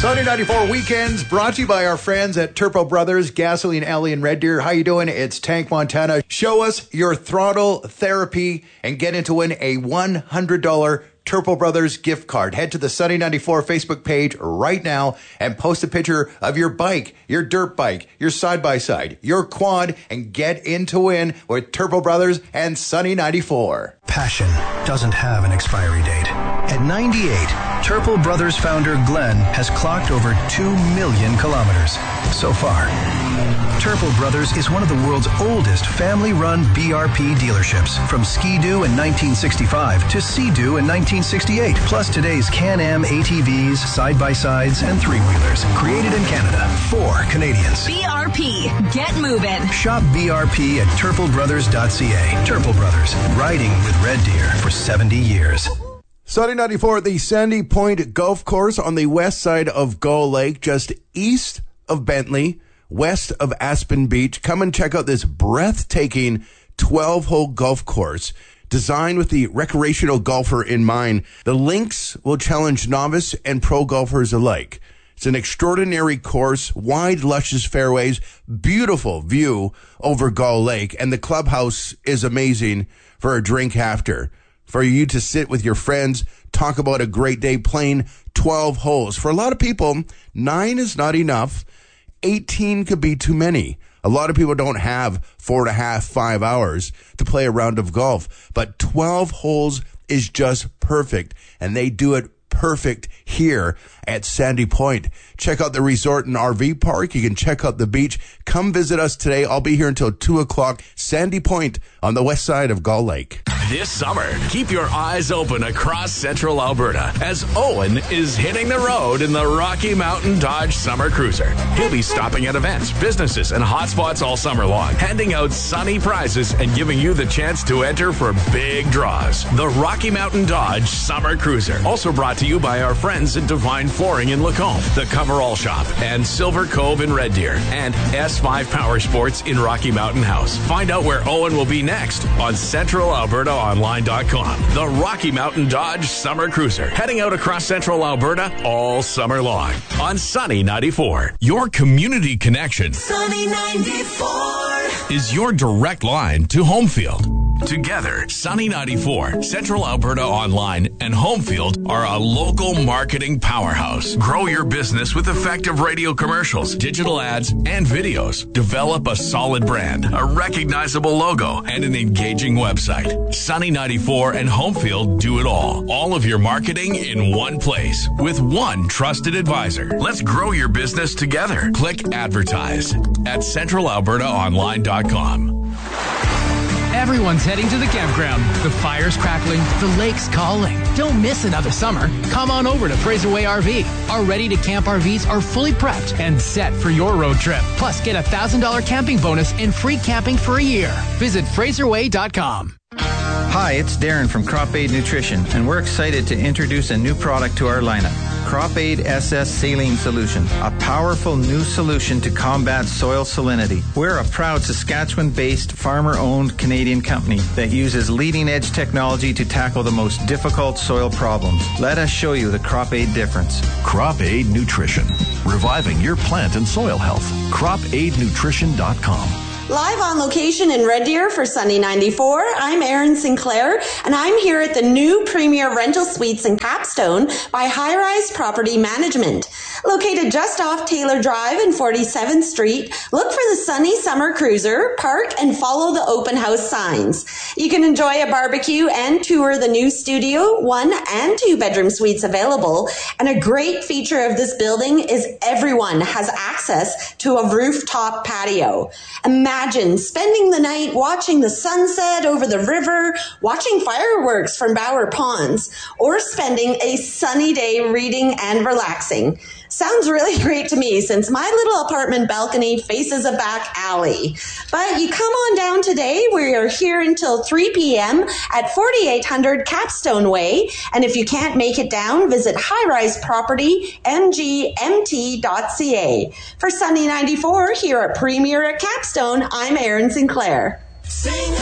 Sunny 94 Weekends brought to you by our friends at Turbo Brothers, Gasoline Alley in Red Deer. How you doing? It's Tank Montana. Show us your throttle therapy and get in to win a $100 Turbo Brothers gift card. Head to the Sunny 94 Facebook page right now and post a picture of your bike, your dirt bike, your side-by-side, your quad, and get in to win with Turbo Brothers and Sunny 94. Passion doesn't have an expiry date. At 98, Turbo Brothers founder Glenn has clocked over 2 million kilometers so far. Turbo Brothers is one of the world's oldest family-run BRP dealerships, from Ski-Doo in 1965 to Sea-Doo in 1968, plus today's Can-Am ATVs, side-by-sides, and three-wheelers, created in Canada for Canadians. BRP, get moving. Shop BRP at turbobrothers.ca. Turbo Brothers, riding with Red Deer for 70 years. Sunny 94 at the Sandy Point Golf Course on the west side of Gull Lake, just east of Bentley, west of Aspen Beach. Come and check out this breathtaking 12-hole golf course designed with the recreational golfer in mind. The links will challenge novice and pro golfers alike. It's an extraordinary course, wide, luscious fairways, beautiful view over Gull Lake, and the clubhouse is amazing for a drink after. For you to sit with your friends, talk about a great day playing 12 holes. For a lot of people, 9 is not enough. 18 could be too many. A lot of people don't have 4.5, 5 hours to play a round of golf, but 12 holes is just perfect, and they do it perfect here at Sandy Point. Check out the resort and RV park. You can check out the beach. Come visit us today. I'll be here until 2 o'clock. Sandy Point on the west side of Gull Lake. This summer, keep your eyes open across central Alberta as Owen is hitting the road in the Rocky Mountain Dodge Summer Cruiser. He'll be stopping at events, businesses, and hotspots all summer long, handing out sunny prizes and giving you the chance to enter for big draws. The Rocky Mountain Dodge Summer Cruiser, also brought to you by our friends at Divine Flooring in Lacombe, the Coverall Shop, and Silver Cove in Red Deer, and S5 Power Sports in Rocky Mountain House. Find out where Owen will be next on CentralAlbertaOnline.com. The Rocky Mountain Dodge Summer Cruiser, heading out across central Alberta all summer long on Sunny 94. Your community connection. Sunny 94 is your direct line to Homefield. Together, Sunny 94, Central Alberta Online, and Homefield are a local marketing powerhouse. Grow your business with effective radio commercials, digital ads, and videos. Develop a solid brand, a recognizable logo, and an engaging website. Sunny 94 and Homefield do it all. All of your marketing in one place with one trusted advisor. Let's grow your business together. Click advertise at CentralAlbertaOnline.com. Everyone's heading to the campground. The fire's crackling, the lake's calling. Don't miss another summer. Come on over to Fraserway RV. Our ready-to-camp RVs are fully prepped and set for your road trip. Plus, get a $1,000 camping bonus and free camping for a year. Visit FraserWay.com. Hi, it's Darren from Crop Aid Nutrition, and we're excited to introduce a new product to our lineup. Crop Aid SS Saline Solution, a powerful new solution to combat soil salinity. We're a proud Saskatchewan-based, farmer-owned Canadian company that uses leading-edge technology to tackle the most difficult soil problems. Let us show you the Crop Aid difference. Crop Aid Nutrition, reviving your plant and soil health. CropAidNutrition.com. Live on location in Red Deer for Sunny 94, I'm Erin Sinclair, and I'm here at the new Premier Rental Suites in Capstone by High Rise Property Management. Located just off Taylor Drive and 47th Street, look for the Sunny Summer Cruiser, park, and follow the open house signs. You can enjoy a barbecue and tour the new studio, 1 and 2 bedroom suites available, and a great feature of this building is everyone has access to a rooftop patio. Imagine spending the night watching the sunset over the river, watching fireworks from Bower Ponds, or spending a sunny day reading and relaxing. Sounds really great to me since my little apartment balcony faces a back alley. But you come on down today. We are here until 3 p.m. at 4800 Capstone Way. And if you can't make it down, visit highrisepropertymgmt.ca. For Sunny 94 here at Premier at Capstone, I'm Erin Sinclair. Sing